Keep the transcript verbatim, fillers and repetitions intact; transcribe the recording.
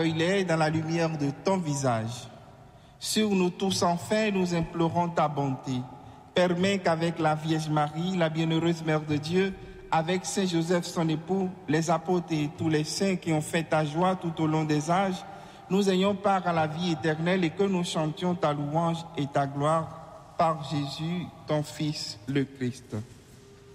Il est dans la lumière de ton visage. Sur nous tous, enfin, nous implorons ta bonté. Permets qu'avec la Vierge Marie, la bienheureuse Mère de Dieu, avec Saint Joseph son époux, les apôtres et tous les saints qui ont fait ta joie tout au long des âges, nous ayons part à la vie éternelle et que nous chantions ta louange et ta gloire par Jésus, ton Fils, le Christ.